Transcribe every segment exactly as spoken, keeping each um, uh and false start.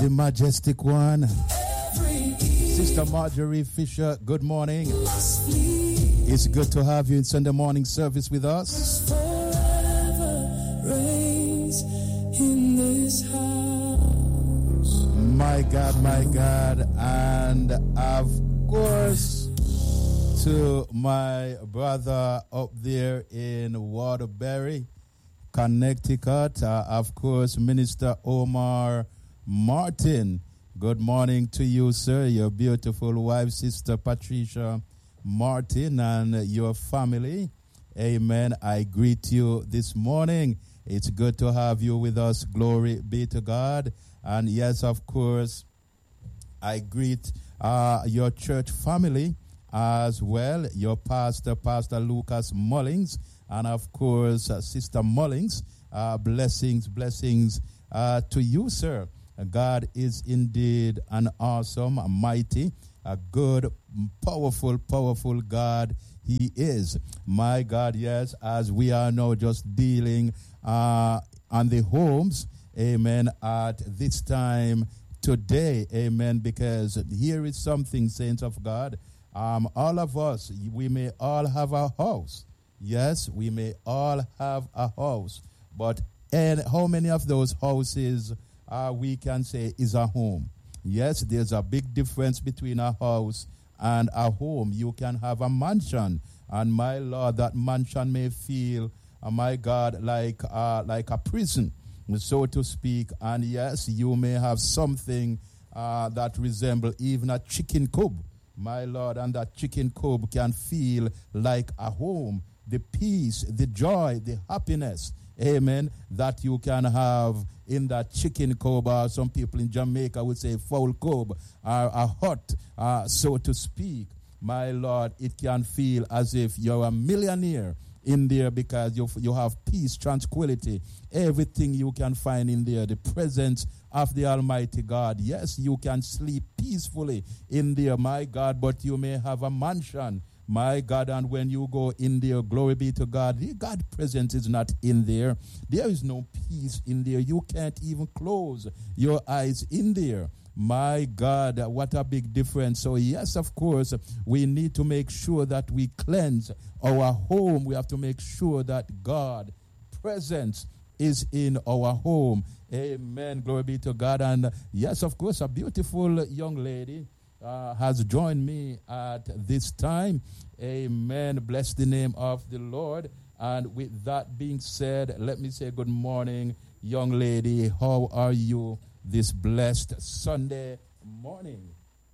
The majestic one. Sister Marjorie Fisher, good morning. It's good to have you in Sunday morning service with us. In this house. My God, my God, and of course to my brother up there in Waterbury, Connecticut, uh, of course, Minister Omar Martin. Good morning to you, sir, your beautiful wife, Sister Patricia Martin, and your family. Amen. I greet you this morning. It's good to have you with us. Glory be to God. And yes, of course, I greet uh, your church family as well. Your pastor, Pastor Lucas Mullings, and of course, uh, Sister Mullings. Uh, blessings, blessings uh, to you, sir. God is indeed an awesome, a mighty, a good, powerful, powerful God. He is. My God, yes, as we are now just dealing uh, on the homes, amen, at this time today, amen, because here is something, saints of God. Um, all of us, we may all have a house. Yes, we may all have a house. But and how many of those houses uh, we can say is a home? Yes, there's a big difference between a house and a home. You can have a mansion, and my Lord, that mansion may feel, uh, my God, like uh, like a prison, so to speak. And yes, you may have something uh, that resembles even a chicken coop, my Lord, and that chicken coop can feel like a home. The peace, the joy, the happiness, amen, that you can have in that chicken coop, or some people in Jamaica would say fowl coop, or a hut, uh, so to speak. My Lord, it can feel as if you're a millionaire in there because you you have peace, tranquility, everything you can find in there, the presence of the Almighty God. Yes, you can sleep peacefully in there, my God, but you may have a mansion, my God, and when you go in there, glory be to God, the God presence is not in there. There is no peace in there. You can't even close your eyes in there. My God, what a big difference. So yes, of course, we need to make sure that we cleanse our home. We have to make sure that God presence is in our home. Amen. Glory be to God. And yes, of course, a beautiful young lady Uh, has joined me at this time. Amen. Bless the name of the Lord. And with that being said, let me say good morning, young lady. How are you this blessed Sunday morning?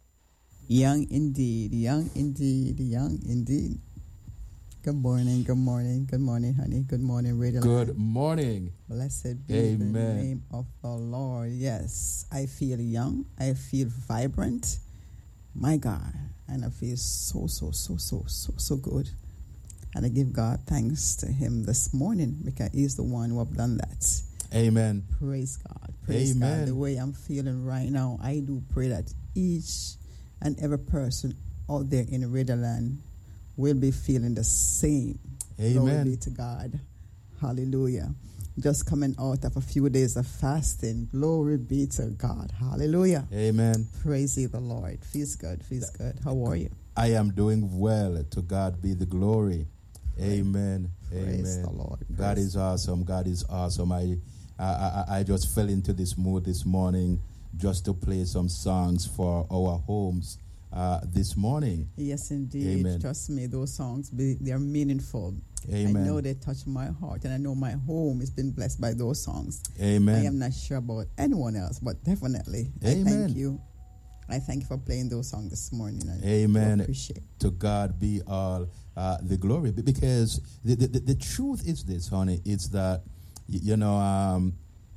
Young indeed, young indeed, young indeed. Good morning, good morning, good morning, honey. Good morning, Radio Good Land. morning. Blessed be Amen. the name of the Lord. Yes, I feel young. I feel vibrant. My God, and I feel so, so, so, so, so, so good. And I give God thanks to him this morning because he's the one who have done that. Amen. Praise God. Praise Amen. God. The way I'm feeling right now, I do pray that each and every person out there in Radio Land will be feeling the same. Amen. Glory be to God. Hallelujah. Just coming out of a few days of fasting. Glory be to God. Hallelujah. Amen. Praise ye the Lord. Feels good. Feels good. How are you? I am doing well. To God be the glory. Praise, Amen. praise Amen. the Lord. Praise God is awesome. God is awesome. I, I I I just fell into this mood this morning just to play some songs for our homes uh, this morning. Yes, indeed. Amen. Trust me, those songs, be, they're meaningful. Amen. I know they touch my heart, and I know my home has been blessed by those songs. Amen. I am not sure about anyone else, but definitely, Amen. I thank you. I thank you for playing those songs this morning. I Amen. appreciate. To God be all uh, the glory. Because the, the, the truth is this, honey, it's that, you know, um,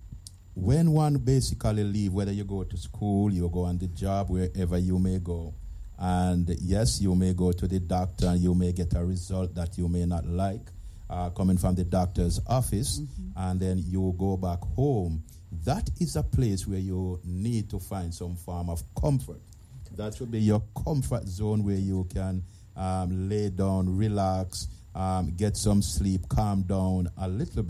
when one basically leave, whether you go to school, you go on the job, wherever you may go, and yes, you may go to the doctor and you may get a result that you may not like uh, coming from the doctor's office, mm-hmm. and then you go back home. That is a place where you need to find some form of comfort. That should be your comfort zone where you can um, lay down, relax, um, get some sleep, calm down a little bit.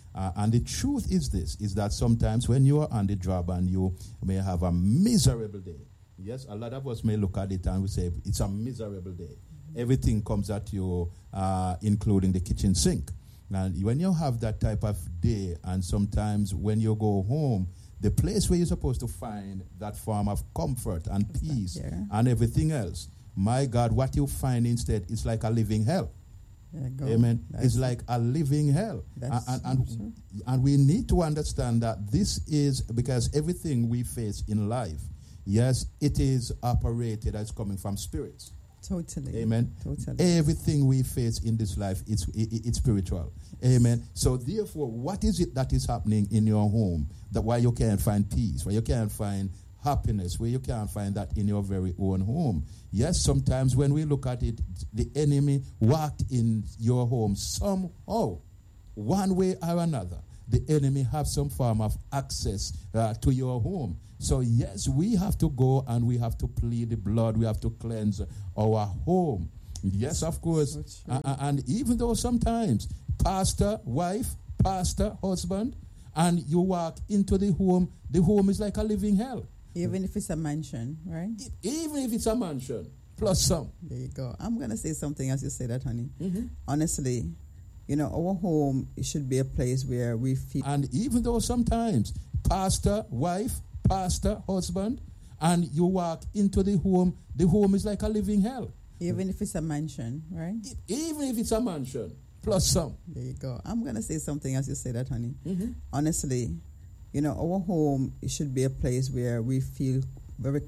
Uh, and the truth is this, is that sometimes when you are on the job and you may have a miserable day, yes, a lot of us may look at it and we say, it's a miserable day. Mm-hmm. Everything comes at you, uh, including the kitchen sink. And when you have that type of day, and sometimes when you go home, the place where you're supposed to find that form of comfort and What's peace and everything else, my God, what you find instead is like a living hell. Amen. That's it's like a living hell. And, and, and, and we need to understand that this is because everything we face in life, yes, it is operated as coming from spirits. Totally. Amen. Totally. Everything we face in this life, it's, it, it's spiritual. Amen. So therefore, what is it that is happening in your home that why you can't find peace, why you can't find happiness, where you can't find that in your very own home? Yes, sometimes when we look at it, the enemy walked in your home somehow, one way or another. The enemy have some form of access uh, to your home. So yes, we have to go and we have to plead the blood. We have to cleanse our home. Yes, of course. So uh, and even though sometimes pastor, wife, pastor, husband, and you walk into the home, the home is like a living hell. Even if it's a mansion, right? Even if it's a mansion, plus some. There you go. I'm going to say something as you say that, honey. Mm-hmm. Honestly, you know, our home, it should be a place where we feel. And even though sometimes pastor, wife, pastor, husband, and you walk into the home, the home is like a living hell. Even if it's a mansion, right? Even if it's a mansion, plus some. There you go. I'm going to say something as you say that, honey. Mm-hmm. Honestly, you know, our home, it should be a place where we feel very